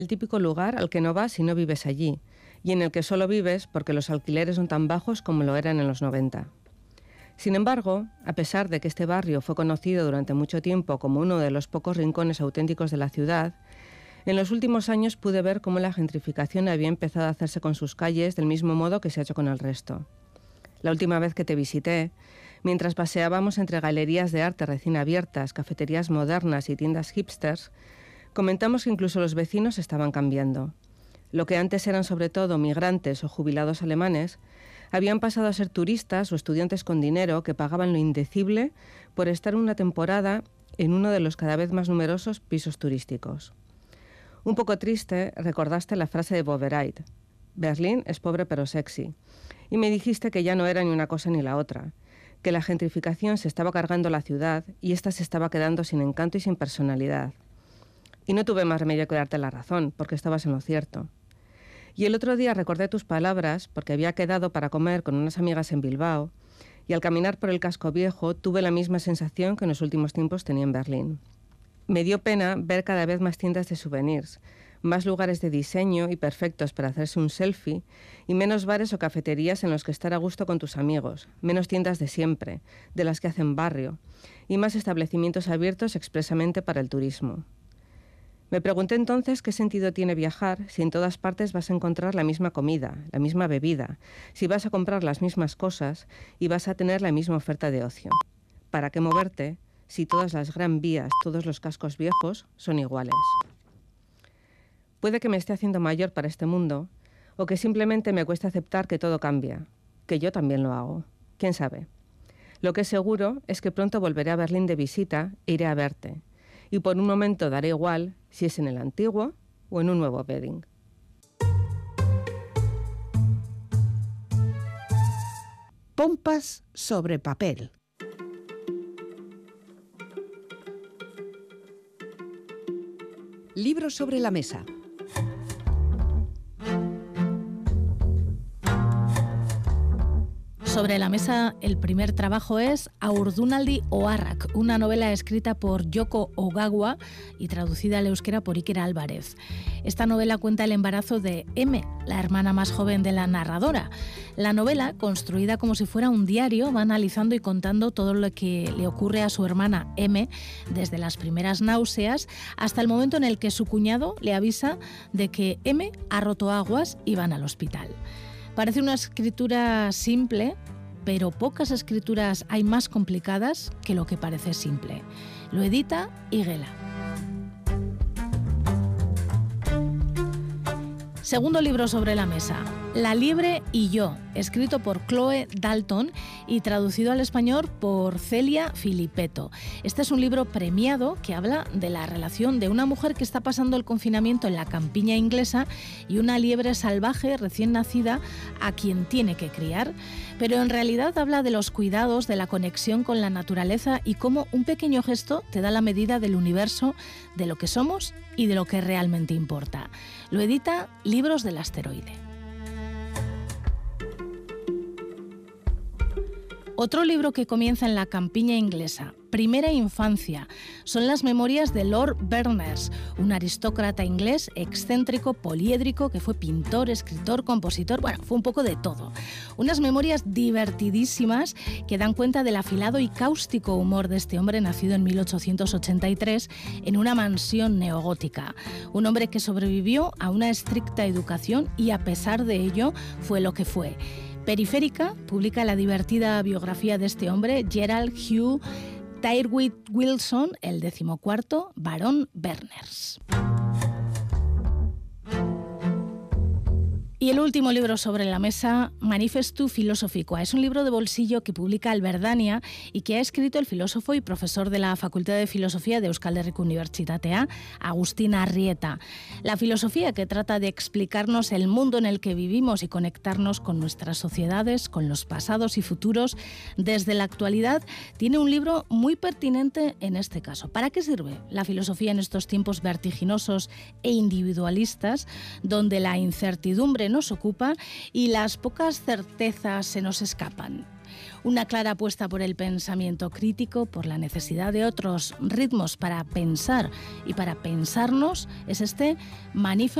el típico lugar al que no vas si no vives allí, y en el que solo vives porque los alquileres son tan bajos como lo eran en los 90. Sin embargo, a pesar de que este barrio fue conocido durante mucho tiempo como uno de los pocos rincones auténticos de la ciudad, en los últimos años pude ver cómo la gentrificación había empezado a hacerse con sus calles del mismo modo que se ha hecho con el resto. La última vez que te visité, mientras paseábamos entre galerías de arte recién abiertas, cafeterías modernas y tiendas hipsters, comentamos que incluso los vecinos estaban cambiando. Lo que antes eran sobre todo migrantes o jubilados alemanes, habían pasado a ser turistas o estudiantes con dinero que pagaban lo indecible por estar una temporada en uno de los cada vez más numerosos pisos turísticos. Un poco triste, recordaste la frase de Bovereit: Berlín es pobre pero sexy, y me dijiste que ya no era ni una cosa ni la otra, que la gentrificación se estaba cargando la ciudad y ésta se estaba quedando sin encanto y sin personalidad. Y no tuve más remedio que darte la razón, porque estabas en lo cierto. Y el otro día recordé tus palabras porque había quedado para comer con unas amigas en Bilbao y al caminar por el casco viejo tuve la misma sensación que en los últimos tiempos tenía en Berlín. Me dio pena ver cada vez más tiendas de souvenirs, más lugares de diseño y perfectos para hacerse un selfie y menos bares o cafeterías en los que estar a gusto con tus amigos, menos tiendas de siempre, de las que hacen barrio, y más establecimientos abiertos expresamente para el turismo. Me pregunté entonces qué sentido tiene viajar si en todas partes vas a encontrar la misma comida, la misma bebida, si vas a comprar las mismas cosas y vas a tener la misma oferta de ocio. ¿Para qué moverte si todas las gran vías, todos los cascos viejos son iguales? Puede que me esté haciendo mayor para este mundo o que simplemente me cueste aceptar que todo cambia, que yo también lo hago. ¿Quién sabe? Lo que es seguro es que pronto volveré a Berlín de visita e iré a verte. Y por un momento daré igual si es en el antiguo o en un nuevo Wedding. Pompas sobre papel. Libros sobre la mesa. Sobre la mesa, el primer trabajo es Haurdunaldi Oharrak, una novela escrita por Yoko Ogawa y traducida al euskera por Iker Álvarez. Esta novela cuenta el embarazo de M, la hermana más joven de la narradora. La novela, construida como si fuera un diario, va analizando y contando todo lo que le ocurre a su hermana M, desde las primeras náuseas hasta el momento en el que su cuñado le avisa de que M ha roto aguas y van al hospital. Parece una escritura simple, pero pocas escrituras hay más complicadas que lo que parece simple. Lo edita Igela. Segundo libro sobre la mesa, La liebre y yo, escrito por Chloe Dalton y traducido al español por Celia Filipetto. Este es un libro premiado que habla de la relación de una mujer que está pasando el confinamiento en la campiña inglesa y una liebre salvaje recién nacida a quien tiene que criar. Pero en realidad habla de los cuidados, de la conexión con la naturaleza y cómo un pequeño gesto te da la medida del universo, de lo que somos y de lo que realmente importa. Lo edita Libros del Asteroide. Otro libro que comienza en la campiña inglesa, Primera infancia, son las memorias de Lord Berners, un aristócrata inglés excéntrico, poliédrico, que fue pintor, escritor, compositor, bueno, fue un poco de todo. Unas memorias divertidísimas que dan cuenta del afilado y cáustico humor de este hombre nacido en 1883 en una mansión neogótica. Un hombre que sobrevivió a una estricta educación y a pesar de ello fue lo que fue. Periférica publica la divertida biografía de este hombre, Gerald Hugh Tyrwhitt Wilson, el 14º barón Berners. Y el último libro sobre la mesa, Manifestu Philosophicoa. Es un libro de bolsillo que publica Alberdania y que ha escrito el filósofo y profesor de la Facultad de Filosofía de Euskal Herriko Unibertsitatea, Agustín Arrieta. La filosofía que trata de explicarnos el mundo en el que vivimos y conectarnos con nuestras sociedades, con los pasados y futuros desde la actualidad, tiene un libro muy pertinente en este caso. ¿Para qué sirve la filosofía en estos tiempos vertiginosos e individualistas, donde la incertidumbre nos ocupa y las pocas certezas se nos escapan? Una clara apuesta por el pensamiento crítico, por la necesidad de otros ritmos para pensar y para pensarnos, es este Manifesto